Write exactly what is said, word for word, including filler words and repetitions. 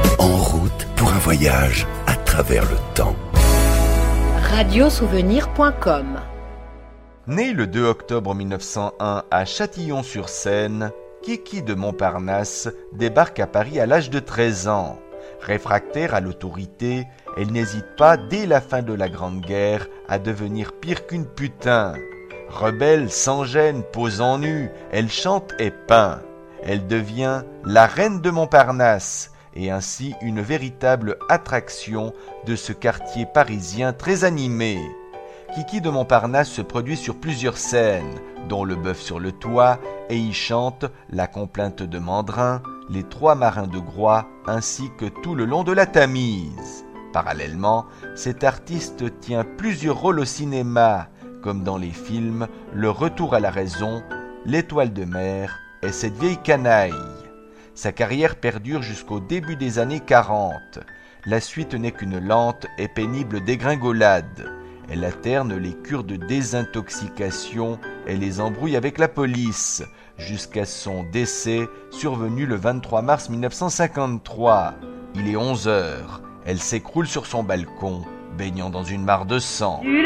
En route pour un voyage à travers le temps. radio souvenir point com. Né le deux octobre mille neuf cent un à Châtillon-sur-Seine, Kiki de Montparnasse débarque à Paris à l'âge de treize ans. Réfractaire à l'autorité, elle n'hésite pas, dès la fin de la Grande Guerre, à devenir pire qu'une putain. Rebelle, sans gêne, posant nue, elle chante et peint. Elle devient la reine de Montparnasse, et ainsi une véritable attraction de ce quartier parisien très animé. Kiki de Montparnasse se produit sur plusieurs scènes, dont Le Bœuf sur le Toit, et y chante La Complainte de Mandrin, Les Trois Marins de Groix, ainsi que tout le long de la Tamise. Parallèlement, cet artiste tient plusieurs rôles au cinéma, comme dans les films Le Retour à la raison, L'Étoile de mer et Cette vieille canaille. Sa carrière perdure jusqu'au début des années quarante. La suite n'est qu'une lente et pénible dégringolade. Elle alterne les cures de désintoxication et les embrouilles avec la police, jusqu'à son décès survenu le vingt-trois mars mille neuf cent cinquante-trois. Il est onze heures. Elle s'écroule sur son balcon, baignant dans une mare de sang.